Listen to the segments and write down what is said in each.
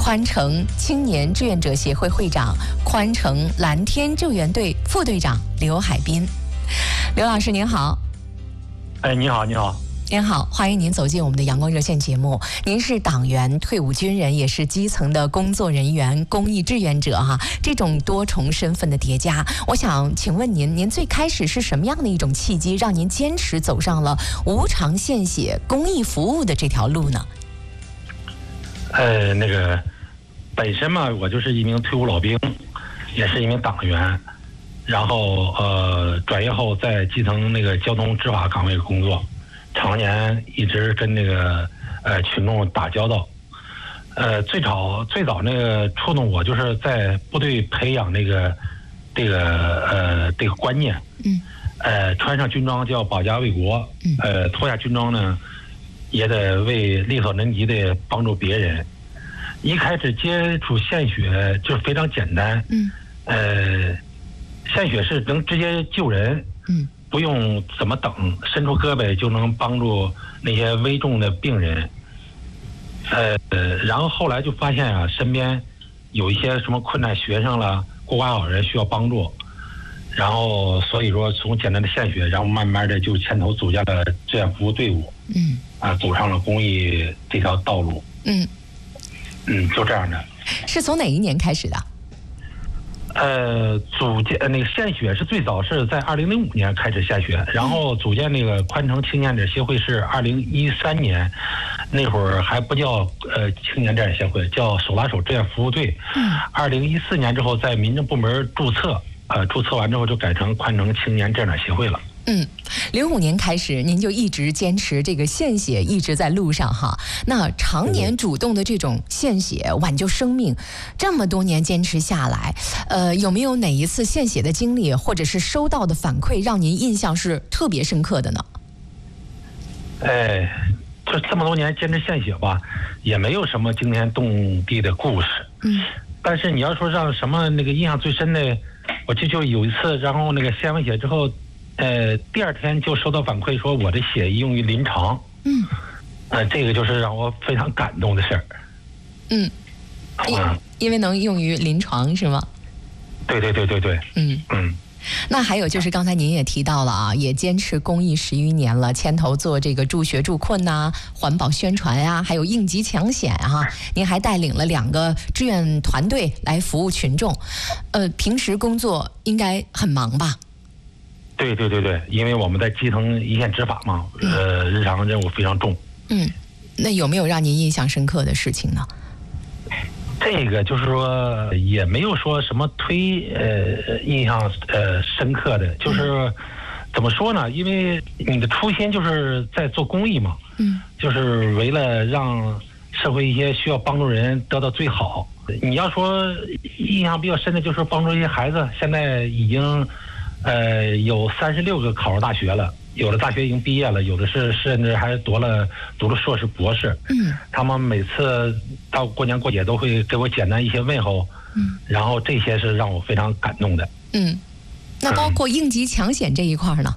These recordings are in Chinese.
宽城青年志愿者协会会长、宽城蓝天救援队副队长刘海滨。刘老师您好。 你好，你好。 您好，欢迎您走进我们的阳光热线节目。您是党员、退伍军人，也是基层的工作人员、公益志愿者哈，这种多重身份的叠加，我想请问您最开始是什么样的一种契机，让您坚持走上了无偿献血公益服务的这条路呢？ 本身嘛，我就是一名退伍老兵，也是一名党员，然后转业后在基层交通执法岗位工作。常年一直跟群众打交道，最早触动我就是在部队培养这个观念，穿上军装就要保家卫国，脱下军装呢也得为力所能及的帮助别人。一开始接触献血就非常简单，献血是能直接救人，不用怎么等，伸出胳膊就能帮助那些危重的病人。然后后来就发现啊，身边有一些什么困难学生了、孤寡老人需要帮助，然后所以说从简单的献血，然后慢慢的就牵头组建了志愿服务队伍，走上了公益这条道路。就这样的。 是从哪一年开始的？ 组建献血是最早是在2005年开始献血，然后组建宽城青年志愿者协会是2013年，那会儿还不叫青年志愿协会，叫手拉手志愿服务队。2014年之后在民政部门注册，注册完之后就改成宽城青年志愿者协会了。 05年开始，您就一直坚持这个献血，一直在路上哈。那常年主动的这种献血挽救生命，这么多年坚持下来，有没有哪一次献血的经历，或者是收到的反馈，让您印象是特别深刻的呢？ 这么多年坚持献血吧，也没有什么惊天动地的故事。但是你要说让什么印象最深的，我就有一次，然后献完血之后。第二天就收到反馈说我的血用于临床，这个就是让我非常感动的事儿。 因为能用于临床是吗？ 对。 那还有就是刚才您也提到了啊，也坚持公益10余年了，牵头做这个助学助困呐、环保宣传啊，还有应急抢险啊，您还带领了2个志愿团队来服务群众。平时工作应该很忙吧？ 对，因为我们在基层一线执法嘛，日常任务非常重。 那有没有让您印象深刻的事情呢？ 这个就是说也没有说什么印象深刻的，就是怎么说呢？因为你的初心就是在做公益嘛，就是为了让社会一些需要帮助人得到最好。你要说印象比较深的，就是帮助一些孩子，现在已经有36个考上大学了，有的大学已经毕业了，有的甚至还读了硕士、博士。他们每次到过年过节都会给我简单一些问候，然后这些是让我非常感动的。 那包括应急抢险这一块呢？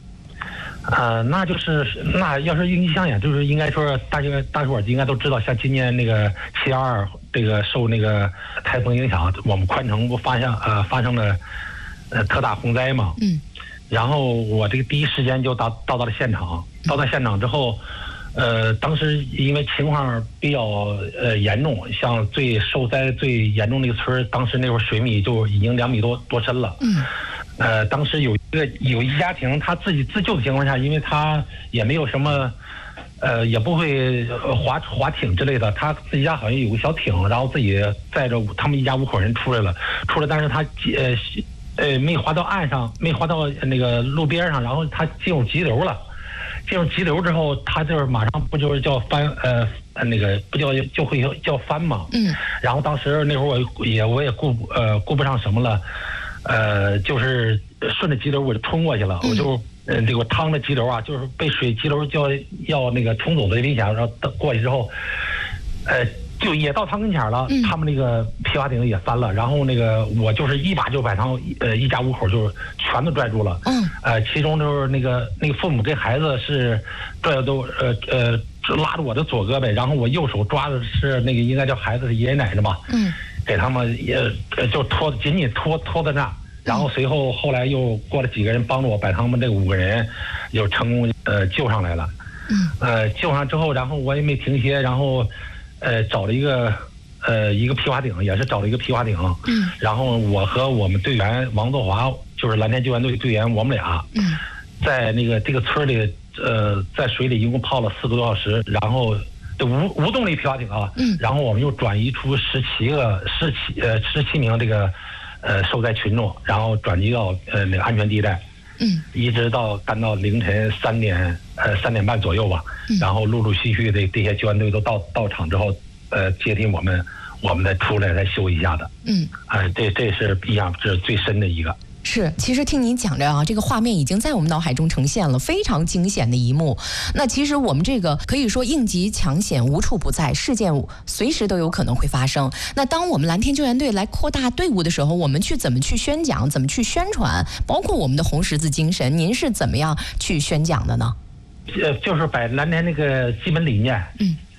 那要是应急抢险，就是应该说大伙应该都知道，像今年7·12这个受台风影响，我们宽城不发生了特大洪灾嘛，然后我这个第一时间就到了现场，到现场之后，当时因为情况比较严重，像受灾最严重那个村，当时那会儿水米就已经2米多深了。当时有一家庭，他自己自救的情况下，因为他也没有什么，也不会划艇之类的，他自己家好像有个小艇，然后自己载着他们一家5口人出来，但是他没滑到岸上，没滑到路边上，然后他进入急流了。进入急流之后，他就是马上不就是叫翻，不就会叫翻嘛。然后当时那会儿我也顾不上什么了，就是顺着急流我就冲过去了，我就我趟着急流啊，就是被急流就要冲走的危险，然后过去之后，就也到他跟前了，他们皮划艇也翻了，然后我就是一把就把他们一家5口就是全都拽住了，其中就是那个父母跟孩子是拽的都拉着我的左胳膊，然后我右手抓的是那个应该叫孩子的爷爷奶奶嘛，给他们也就紧紧拖在那，然后随后后来又过了几个人帮助我把他们这5个人又成功救上来了，救上之后，然后我也没停歇，然后找了一个皮划艇，也是找了一个皮划艇，然后我和我们队员王作华，就是蓝天救援队队员，我们俩，在这个村里，在水里一共泡了4个多小时，然后无动力皮划艇啊，然后我们又转移出17名这个受灾群众，然后转移到那个安全地带，一直干到凌晨3点半左右吧，然后陆陆续续的这些救援队都到场之后，接替我们再出来再休息一下的，这是印象是最深的一个。 是，其实听您讲着啊，这个画面已经在我们脑海中呈现了，非常惊险的一幕。那其实我们这个可以说应急抢险无处不在，事件随时都有可能会发生。那当我们蓝天救援队来扩大队伍的时候，我们怎么去宣讲，怎么去宣传，包括我们的红十字精神，您是怎么样去宣讲的呢？ 就是把蓝天那个基本理念，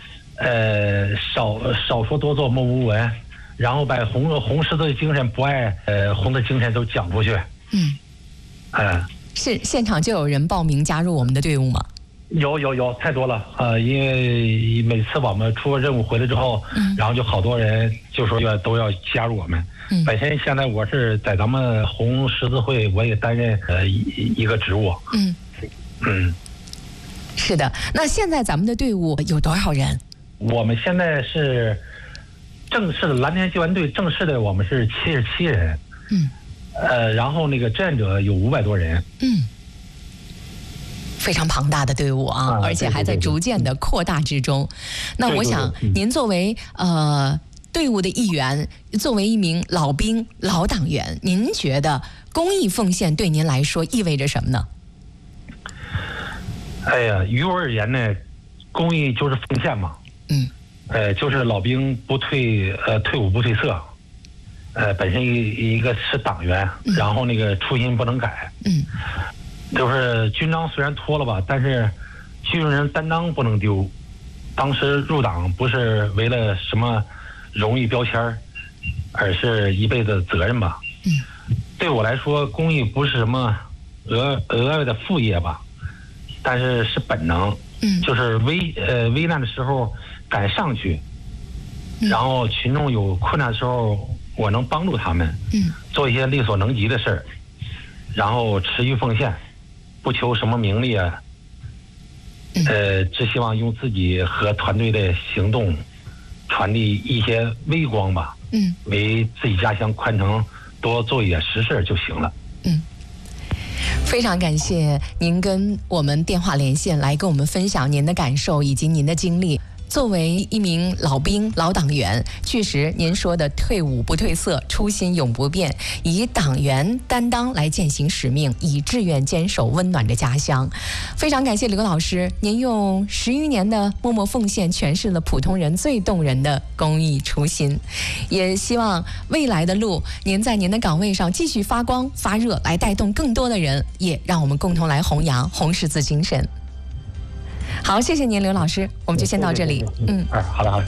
少说多做莫无闻。然后把红十字的精神不爱红的精神都讲出去。 是现场就有人报名加入我们的队伍吗？ 有太多了因为每次我们出任务回来之后，然后就好多人就说都要加入我们。本身现在我是在咱们红十字会，我也担任一个职务。 是的。那现在咱们的队伍有多少人？ 我们现在是正式的蓝天救援队，正式的我们是77人，然后那个志愿者有500多人， 非常庞大的队伍啊，而且还在逐渐的扩大之中。那我想您作为队伍的一员，作为一名老兵、老党员，您觉得公益奉献对您来说意味着什么呢？ 哎呀，于我而言呢，公益就是奉献嘛。就是老兵不退伍不褪色，本身一个是党员，然后那个初心不能改，就是军章虽然脱了吧，但是军人担当不能丢。当时入党不是为了什么荣誉标签，而是一辈子责任吧。对我来说，公益不是什么额外的副业吧，但是是本能，就是危难的时候敢上去，然后群众有困难的时候，我能帮助他们，做一些力所能及的事儿，然后持续奉献，不求什么名利啊，只希望用自己和团队的行动传递一些微光吧，为自己家乡宽城多做一点实事就行了。 非常感谢您跟我们电话连线，来跟我们分享您的感受以及您的经历。作为一名老兵、老党员，确实您说的退伍不褪色，初心永不变，以党员担当来践行使命，以志愿坚守，温暖着家乡。非常感谢刘老师，您用10余年的默默奉献诠释了普通人最动人的公益初心。也希望未来的路，您在您的岗位上继续发光发热，来带动更多的人，也让我们共同来弘扬红十字精神。好，谢谢您，刘老师，我们就先到这里。 好的。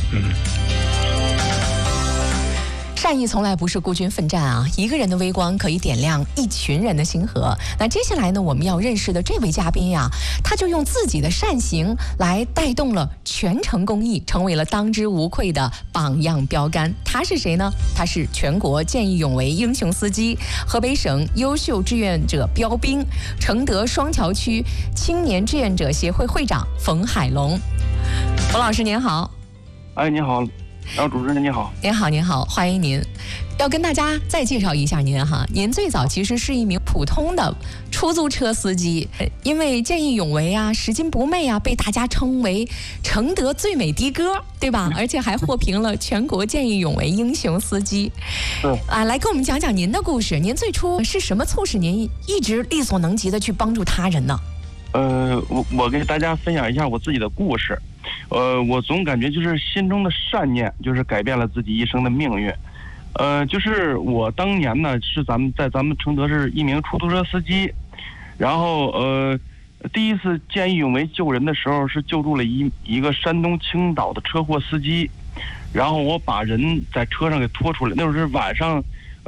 善意从来不是孤军奋战啊，一个人的微光可以点亮一群人的星河。那接下来呢，我们要认识的这位嘉宾呀，他就用自己的善行来带动了全城公益，成为了当之无愧的榜样标杆。他是谁呢？他是全国见义勇为英雄司机，河北省优秀志愿者标兵，承德双桥区青年志愿者协会会长冯海龙。冯老师您好。 你好。然后主持人您好。 您好，欢迎您。要跟大家再介绍一下您哈，您最早其实是一名普通的出租车司机，因为见义勇为啊、拾金不昧啊，被大家称为承德最美的哥，对吧？而且还获评了全国见义勇为英雄司机。来跟我们讲讲您的故事。您最初是什么促使您一直力所能及的去帮助他人呢？ 我给大家分享一下我自己的故事。我总感觉就是心中的善念，就是改变了自己一生的命运。就是我当年呢是在咱们承德是一名出租车司机，然后第一次见义勇为救人的时候是救助了一个山东青岛的车祸司机，然后我把人在车上给拖出来，那会儿是晚上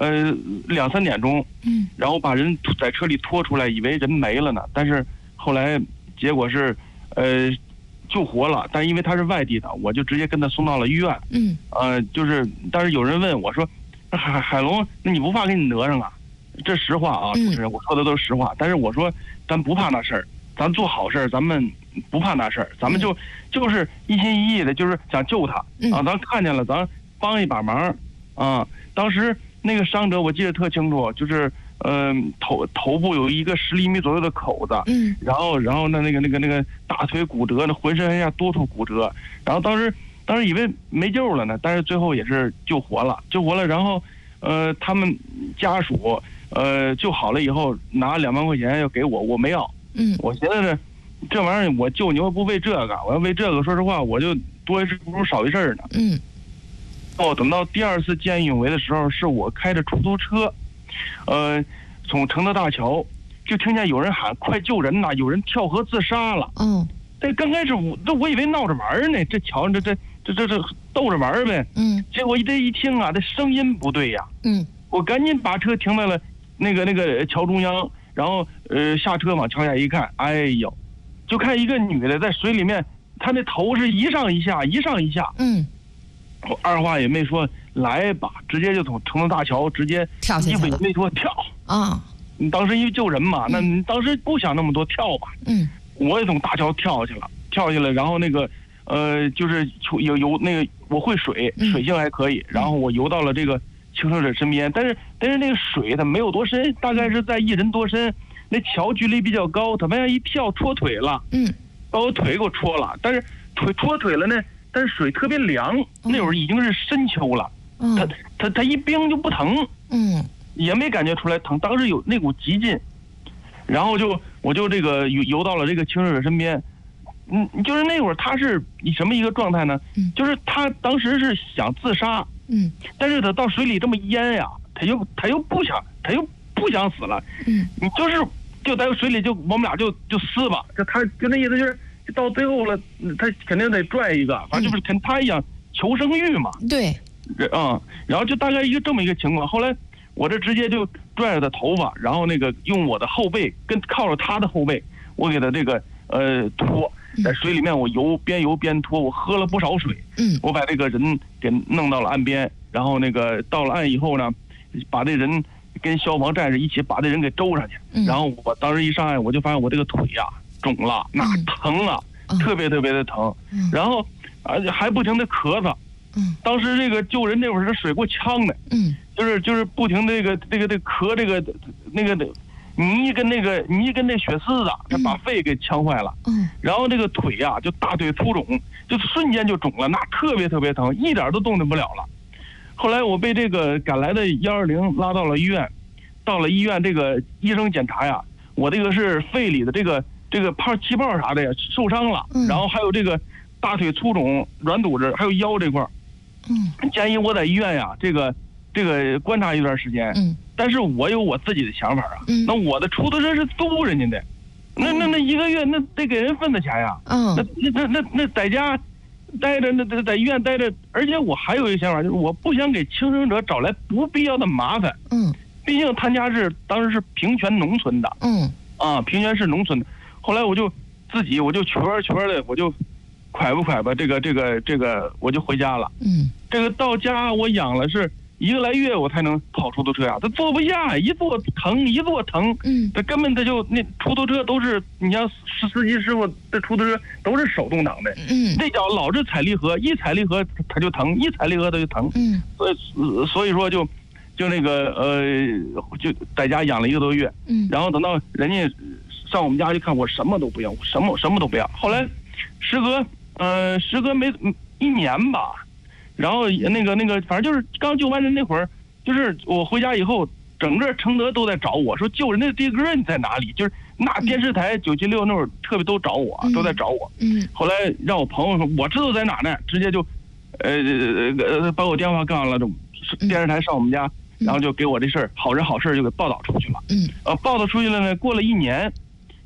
2、3点钟，然后把人在车里拖出来，以为人没了呢，但是后来结果是救活了，但因为他是外地的，我就直接跟他送到了医院。就是但是有人问我说，海龙，那你不怕给你讹上啊？这实话啊，主持人，我说的都是实话。但是我说咱不怕那事儿，咱做好事儿，咱们不怕那事儿，咱们就是一心一意的，就是想救他啊。咱看见了，咱帮一把忙啊。当时那个伤者我记得特清楚，就是头部有一个10厘米左右的口子，然后那个大腿骨折，那浑身下多处骨折，然后当时以为没救了呢，但是最后也是救活了，然后他们家属救好了以后拿2万块钱要给我，我没要，我寻思着这玩意儿我救你，我不为这个，我要为这个，说实话我就多一事不如少一事呢。等到第2次见义勇为的时候，是我开着出租车，从承德大桥就听见有人喊快救人呐，有人跳河自杀了。这刚开始我以为闹着玩呢，这桥上这逗着玩呗。结果这一听啊，这声音不对呀。我赶紧把车停在了那个桥中央，然后下车往桥下一看，哎呦，就看一个女的在水里面，她那头是一上一下，一上一下。我二话也没说，来吧，直接就从承德大桥直接跳下去了， 衣服也没脱跳啊！你当时因为救人嘛，那你当时不想那么多，跳吧。我也从大桥跳下去了，然后那个就是游那个我会水性还可以，然后我游到了这个轻生者身边，但是那个水它没有多深，大概是在1人多深，那桥距离比较高，他往下一跳戳腿了，把我腿给我戳了，但是戳腿了呢，但是水特别凉，那会儿已经是深秋了，它一冰就不疼，也没感觉出来疼，当时有那股急劲，然后我就这个游到了这个轻生者身边，就是那会儿他是以什么一个状态呢？就是他当时是想自杀，但是他到水里这么淹呀，他又不想死了，你就在水里我们俩就撕吧，他就那意思就是到最后了，他肯定得拽一个，反正就是跟他一样求生欲嘛。 对， 然后就大概这么一个情况。后来我这直接就拽着他头发，然后那个用我的后背靠着他的后背，我给他这个拖在水里面，我边游边拖，我喝了不少水。我把这个人给弄到了岸边，然后那个到了岸以后呢，把这人跟消防战士一起把这人给周上去。然后我当时一上岸，我就发现我这个腿呀肿了，那疼啊，特别特别的疼，然后还不停的咳嗽。当时这个救人那会儿是水给我呛的，就是不停的这个咳，那个泥跟那血丝子，他把肺给呛坏了。然后这个腿呀就大腿粗肿，就瞬间就肿了，那特别特别疼，一点都动弹不了了。后来我被这个赶来的120拉到了医院，到了医院这个医生检查呀，我这个是肺里的这个气泡啥的呀受伤了，然后还有这个大腿粗肿、软组织，还有腰这块。建议我在医院呀，这个观察一段时间。但是我有我自己的想法啊。那我的出租车是租人家的，那1个月那得给人份子钱呀。那在家待着，那在医院待着，而且我还有一个想法，就是我不想给轻生者找来不必要的麻烦。毕竟他家当时是平泉农村的。平泉市农村的。后来我就瘸的，我就快吧，这个我就回家了。这个到家我养了是1个来月我才能跑出租车呀，他坐不下，一坐疼。他根本他就那出租车都是，你像司机师傅的出租车都是手动挡的。那脚老是踩离合，一踩离合他就疼，一踩离合他就疼。所以说就那个就在家养了1个多月。然后等到人家上我们家去看，我什么都不要，什么都不要。后来时隔没1年吧，然后那个反正就是刚救完人那会儿，就是我回家以后，整个承德都在找我说救人的这个人在哪里，就是那电视台976那会儿特别都找我，都在找我。后来让我朋友说我知道在哪呢，直接就把我电话干了，电视台上我们家，然后就给我这事儿好人好事就给报道出去了。报道出去了呢，过了1年，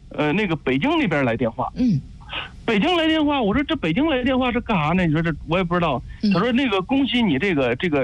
那个北京那边来电话。北京来电话，我说这北京来电话是干啥呢？你说这我也不知道。他说那个恭喜你这个